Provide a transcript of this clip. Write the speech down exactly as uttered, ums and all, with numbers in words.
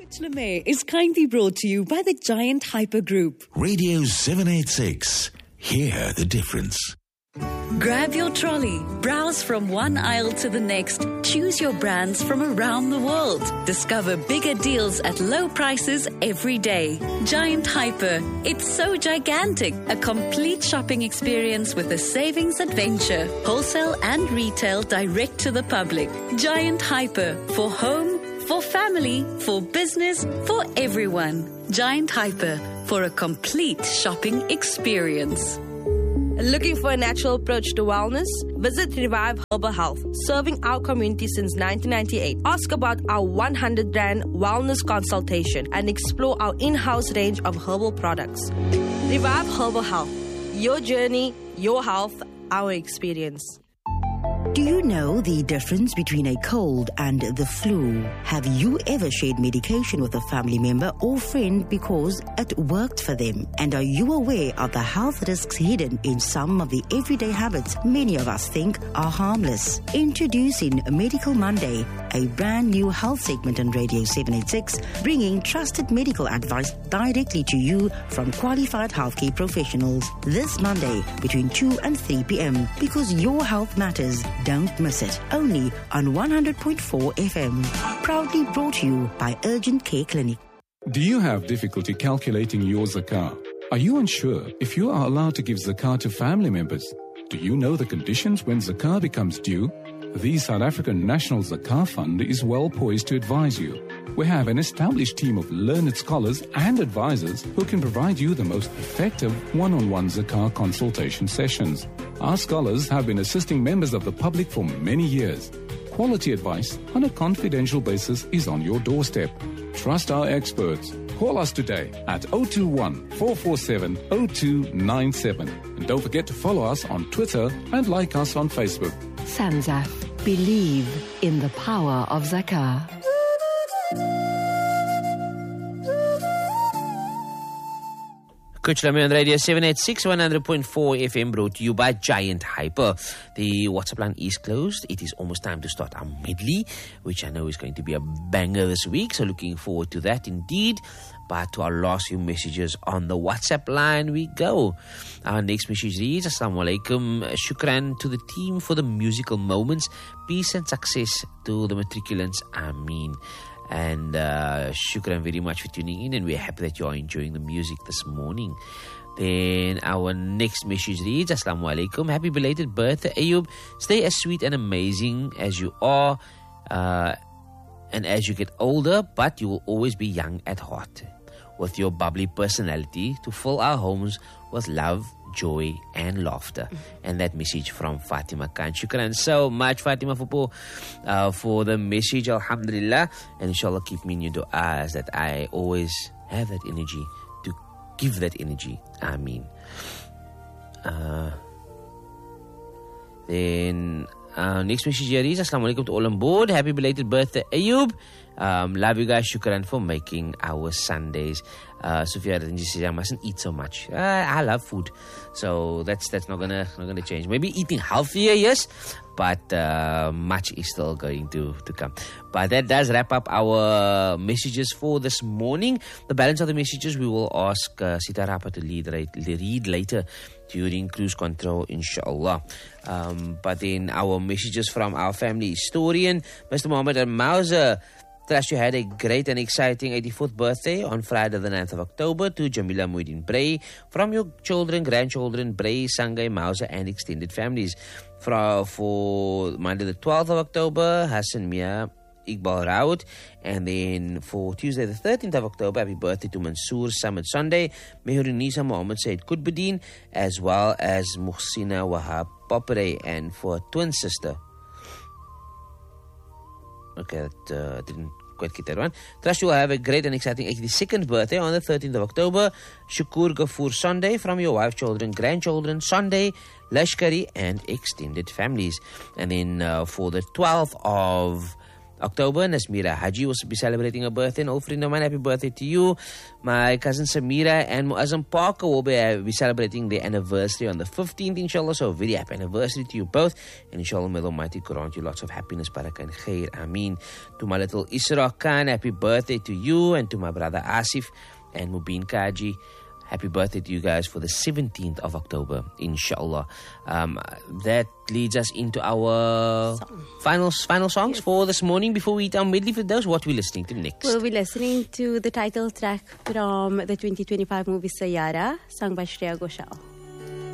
Kuch LeMay is kindly brought to you by the Giant Hyper Group. Radio seven eighty-six. Hear the difference. Grab your trolley, browse from one aisle to the next, choose your brands from around the world. Discover bigger deals at low prices every day. Giant Hyper. It's so gigantic. A complete shopping experience with a savings adventure. Wholesale and retail direct to the public. Giant Hyper. For home, for family, for business, for everyone. Giant Hyper. For a complete shopping experience. Looking for a natural approach to wellness? Visit Revive Herbal Health, serving our community since nineteen ninety-eight. Ask about our one hundred rand wellness consultation and explore our in-house range of herbal products. Revive Herbal Health. Your journey, your health, our experience. Do you know the difference between a cold and the flu? Have you ever shared medication with a family member or friend because it worked for them? And are you aware of the health risks hidden in some of the everyday habits many of us think are harmless? Introducing Medical Monday, a brand new health segment on Radio seven eighty-six, bringing trusted medical advice directly to you from qualified healthcare professionals. This Monday between two and three p.m. because your health matters. Don't miss it. Only on one hundred point four F M. Proudly brought to you by Urgent Care Clinic. Do you have difficulty calculating your zakah? Are you unsure if you are allowed to give zakah to family members? Do you know the conditions when zakah becomes due? The South African National Zakah Fund is well poised to advise you. We have an established team of learned scholars and advisors who can provide you the most effective one-on-one zakah consultation sessions. Our scholars have been assisting members of the public for many years. Quality advice on a confidential basis is on your doorstep. Trust our experts. Call us today at zero two one, four four seven, zero two nine seven. And don't forget to follow us on Twitter and like us on Facebook. Sanzaf. Believe in the power of zakah. Kuch LeMay on Radio seven eighty-six, one hundred point four F M, brought to you by Giant Hyper. The WhatsApp line is closed. It is almost time to start our medley, which I know is going to be a banger this week. So looking forward to that indeed. But to our last few messages on the WhatsApp line we go. Our next message reads, Assalamu alaikum. Shukran to the team for the musical moments. Peace and success to the matriculants. Ameen. And uh, shukran very much for tuning in, and we're happy that you are enjoying the music this morning. Then our next message reads, Assalamu alaikum. Happy belated birthday, Ayub. Stay as sweet and amazing as you are, uh, and as you get older, but you will always be young at heart, with your bubbly personality to fill our homes with love, joy and laughter. Mm-hmm. And that message from Fatima Khan. Shukran so much, Fatima Fupo, uh, for the message, alhamdulillah. And inshallah keep me in your du'as that I always have that energy to give that energy. Ameen. Uh, then uh, next message here is, Assalamu alaikum to all on board. Happy belated birthday, Ayub. Um, love you guys. Shukran for making our Sundays. Uh, Sophia says I mustn't eat so much. Uh, I love food, so that's that's not gonna not gonna change. Maybe eating healthier, yes, but uh, much is still going to to come. But that does wrap up our messages for this morning. The balance of the messages we will ask uh, Sita Rapa to lead, read later during cruise control, inshallah. Um, but then our messages from our family historian, Mister Mohammed Al-Mauser. Trust you had a great and exciting eighty-fourth birthday on Friday the ninth of October to Jamila Muhyiddin Bray from your children, grandchildren, Bray, Sangay, Mauser and extended families. For, for Monday the twelfth of October, Hassan Mia Iqbal Raut. And then for Tuesday the thirteenth of October, happy birthday to Mansoor Samad Sunday, Mehurunisa Mohammed Said Kutbuddin, as well as Muhsina Wahab Popere, and for twin sister. Okay, that uh, didn't quite get that one. Trust you will have a great and exciting eighty-second birthday on the thirteenth of October. Shukur Ghafoor Sunday from your wife, children, grandchildren, Sunday, Lashkari and extended families. And then uh, for the twelfth of October. Nasmira Haji will be celebrating her birthday. An old friend of mine, happy birthday to you. My cousin Samira and Muazzam Parker will be, uh, be celebrating their anniversary on the fifteenth, inshallah. So, very happy anniversary to you both. And inshallah, may the Almighty grant you lots of happiness, barakah and khair. Ameen. To my little Isra Khan, happy birthday to you. And to my brother Asif and Mubin Kaji, happy birthday to you guys for the seventeenth of October, inshallah. Um, that leads us into our Song. final final songs yes. for this morning. Before we eat our medley for those, what are we listening to next? We'll be listening to the title track from the twenty twenty-five movie Sayara, sung by Shreya Ghoshal.